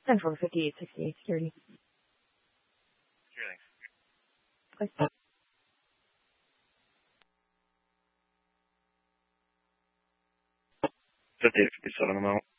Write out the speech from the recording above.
Central 5868 security. Sure, thanks. Bye. 5857 amount.